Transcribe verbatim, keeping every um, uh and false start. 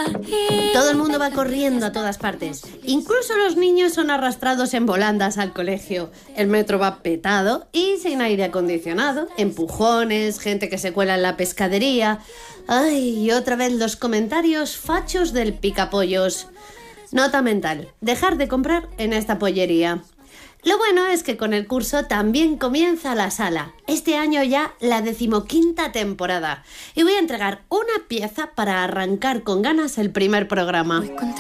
Todo el mundo va corriendo a todas partes. Incluso los niños son arrastrados en volandas al colegio. El metro va petado y sin aire acondicionado. Empujones, gente que se cuela en la pescadería. Ay, y otra vez los comentarios fachos del picapollos. Nota mental: dejar de comprar en esta pollería. Lo bueno es que con el curso también comienza la sala. Este año ya la decimoquinta temporada. Y voy a entregar una pieza para arrancar con ganas el primer programa.